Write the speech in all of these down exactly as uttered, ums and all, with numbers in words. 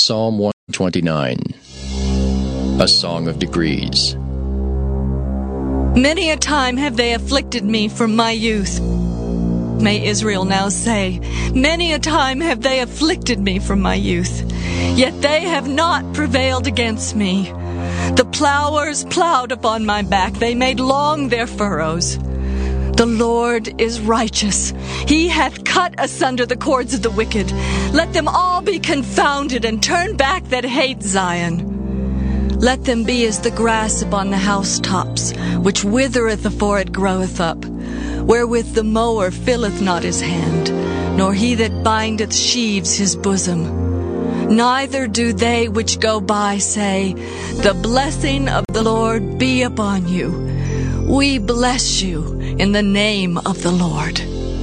Psalm one twenty-nine, a song of degrees. Many a time have they afflicted me from my youth. May Israel now say, many a time have they afflicted me from my youth, yet they have not prevailed against me. The plowers plowed upon my back, they made long their furrows. The Lord is righteous. He hath cut asunder the cords of the wicked. Let them all be confounded, and turn back that hate Zion. Let them be as the grass upon the housetops, which withereth afore it groweth up, wherewith the mower filleth not his hand, nor he that bindeth sheaves his bosom. Neither do they which go by say, the blessing of the Lord be upon you. We bless you in the name of the Lord.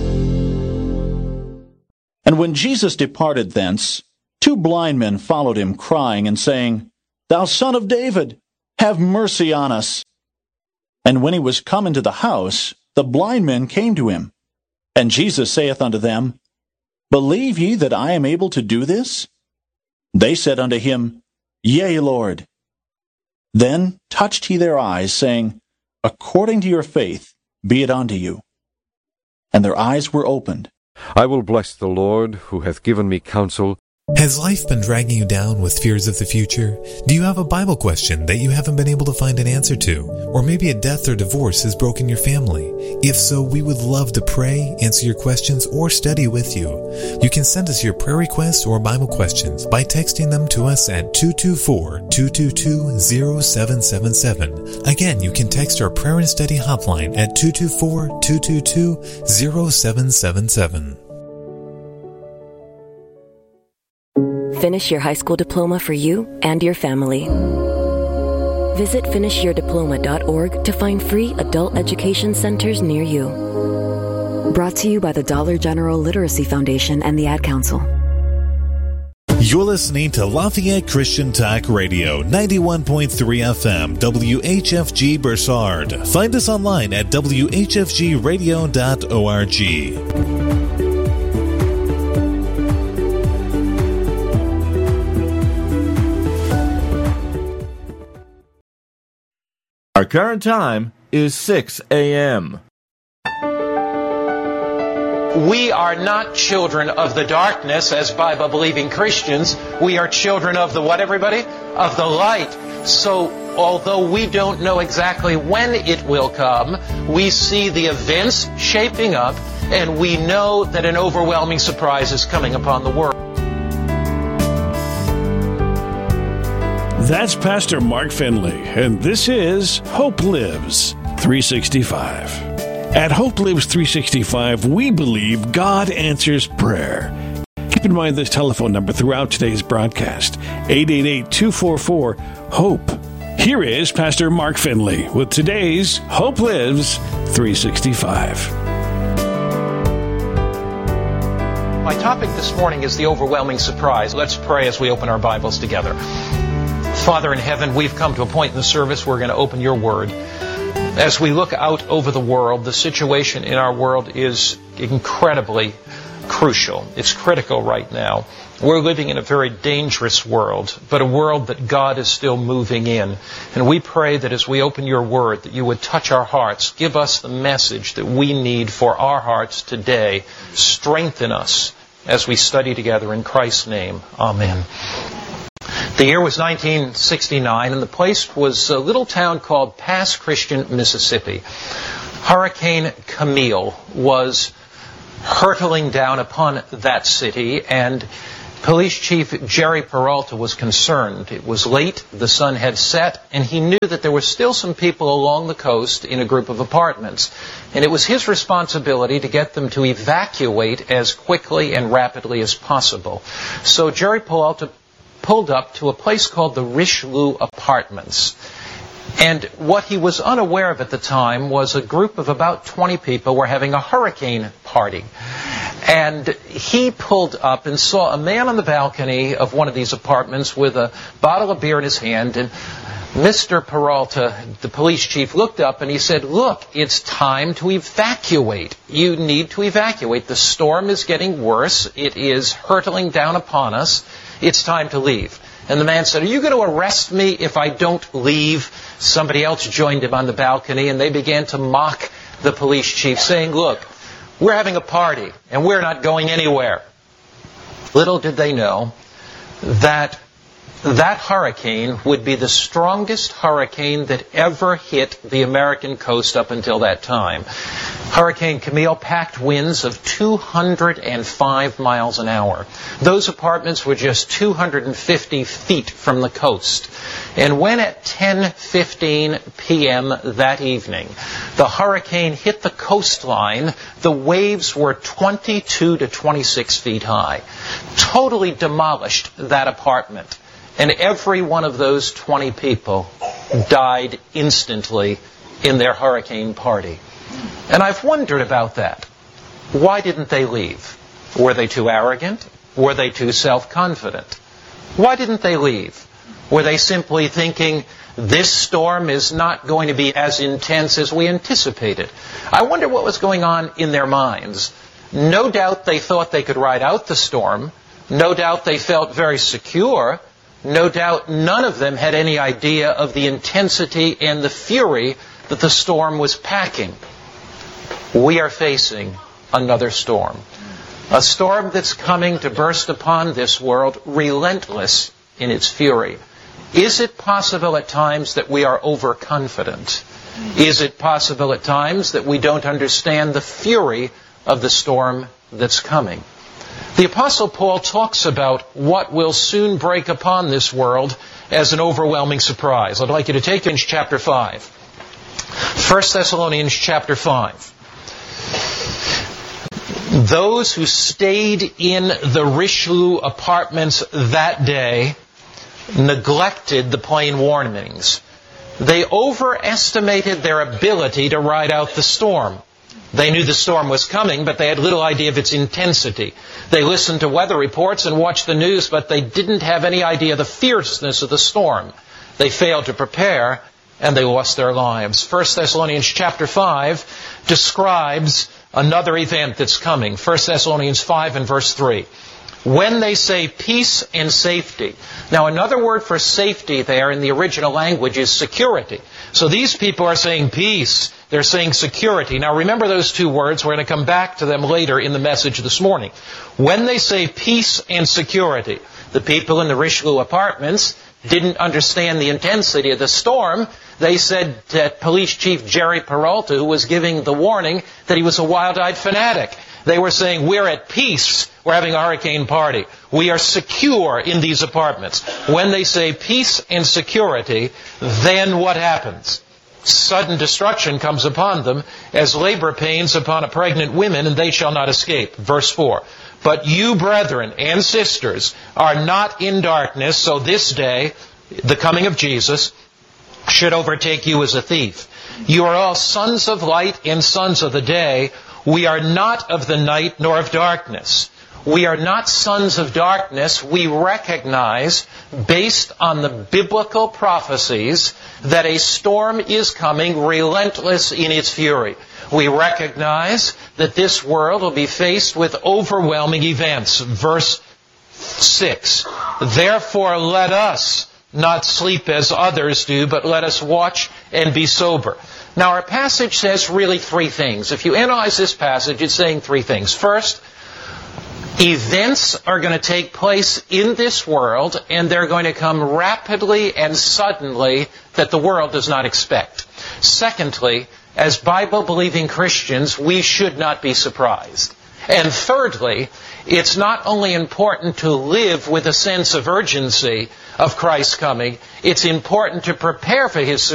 And when Jesus departed thence, two blind men followed him, crying and saying, Thou Son of David, have mercy on us. And when he was come into the house, the blind men came to him. And Jesus saith unto them, Believe ye that I am able to do this? They said unto him, Yea, Lord. Then touched he their eyes, saying, According to your faith be it unto you. And their eyes were opened. I will bless the Lord, who hath given me counsel. Has life been dragging you down with fears of the future? Do you have a Bible question that you haven't been able to find an answer to? Or maybe a death or divorce has broken your family? If so, we would love to pray, answer your questions, or study with you. You can send us your prayer requests or Bible questions by texting them to us at two two four, two two two, zero seven seven seven. Again, you can text our prayer and study hotline at two two four, two two two, zero seven seven seven. Finish your high school diploma for you and your family. Visit finish your diploma dot org to find free adult education centers near you. Brought to you by the Dollar General Literacy Foundation and the Ad Council. You're listening to Lafayette Christian Talk Radio, ninety-one point three F M, W H F G Bursard. Find us online at W H F G radio dot org. Our current time is six a.m. We are not children of the darkness as Bible-believing Christians. We are children of the what, everybody? Of the light. So, although we don't know exactly when it will come, we see the events shaping up, and we know that an overwhelming surprise is coming upon the world. That's Pastor Mark Finley, and this is Hope Lives three sixty-five. At Hope Lives three sixty-five, we believe God answers prayer. Keep in mind this telephone number throughout today's broadcast, eight eight eight, two four four, HOPE. Here is Pastor Mark Finley with today's Hope Lives three sixty-five. My topic this morning is the overwhelming surprise. Let's pray as we open our Bibles together. Father in heaven, we've come to a point in the service where we're going to open your word. As we look out over the world, the situation in our world is incredibly crucial. It's critical right now. We're living in a very dangerous world, but a world that God is still moving in. And we pray that as we open your word, that you would touch our hearts, give us the message that we need for our hearts today. Strengthen us as we study together in Christ's name. Amen. The year was nineteen sixty-nine, and the place was a little town called Pass Christian, Mississippi. Hurricane Camille was hurtling down upon that city, and Police Chief Jerry Peralta was concerned. It was late, the sun had set, and he knew that there were still some people along the coast in a group of apartments. And it was his responsibility to get them to evacuate as quickly and rapidly as possible. So Jerry Peralta pulled up to a place called the Richelieu Apartments. And what he was unaware of at the time was a group of about twenty people were having a hurricane party. And he pulled up and saw a man on the balcony of one of these apartments with a bottle of beer in his hand. And Mister Peralta, the police chief, looked up and he said, "Look, it's time to evacuate. You need to evacuate. The storm is getting worse. It is hurtling down upon us. It's time to leave." And the man said, "Are you going to arrest me if I don't leave?" Somebody else joined him on the balcony, and they began to mock the police chief, saying, "Look, we're having a party, and we're not going anywhere." Little did they know that that hurricane would be the strongest hurricane that ever hit the American coast up until that time. Hurricane Camille packed winds of two hundred five miles an hour. Those apartments were just two hundred fifty feet from the coast. And when at ten fifteen p.m. that evening, the hurricane hit the coastline, the waves were twenty-two to twenty-six feet high. Totally demolished that apartment. And every one of those twenty people died instantly in their hurricane party. And I've wondered about that. Why didn't they leave? Were they too arrogant? Were they too self-confident? Why didn't they leave? Were they simply thinking, this storm is not going to be as intense as we anticipated? I wonder what was going on in their minds. No doubt they thought they could ride out the storm. No doubt they felt very secure. No doubt none of them had any idea of the intensity and the fury that the storm was packing. We are facing another storm. A storm that's coming to burst upon this world, relentless in its fury. Is it possible at times that we are overconfident? Is it possible at times that we don't understand the fury of the storm that's coming? The Apostle Paul talks about what will soon break upon this world as an overwhelming surprise. I'd like you to take in chapter five. First Thessalonians chapter five. Those who stayed in the Richelieu apartments that day neglected the plain warnings. They overestimated their ability to ride out the storm. They knew the storm was coming, but they had little idea of its intensity. They listened to weather reports and watched the news, but they didn't have any idea of the fierceness of the storm. They failed to prepare, and they lost their lives. First Thessalonians chapter five describes another event that's coming. First Thessalonians five and verse three. When they say peace and safety. Now, another word for safety there in the original language is security. So these people are saying peace. They're saying security. Now, remember those two words. We're going to come back to them later in the message this morning. When they say peace and security, the people in the Richelieu apartments didn't understand the intensity of the storm. They said that Police Chief Jerry Peralta, who was giving the warning, that he was a wild-eyed fanatic. They were saying, we're at peace. We're having a hurricane party. We are secure in these apartments. When they say peace and security, then what happens? Sudden destruction comes upon them as labor pains upon a pregnant woman, and they shall not escape. Verse four. But you, brethren and sisters, are not in darkness, so this day, the coming of Jesus, should overtake you as a thief. You are all sons of light and sons of the day. We are not of the night nor of darkness. We are not sons of darkness. We recognize, based on the biblical prophecies, that a storm is coming, relentless in its fury. We recognize that this world will be faced with overwhelming events. Verse six. Therefore let us not sleep as others do, but let us watch and be sober. Now our passage says really three things. If you analyze this passage, it's saying three things. First, events are going to take place in this world, and they're going to come rapidly and suddenly that the world does not expect. Secondly, as Bible-believing Christians, we should not be surprised. And thirdly, it's not only important to live with a sense of urgency of Christ's coming, it's important to prepare for His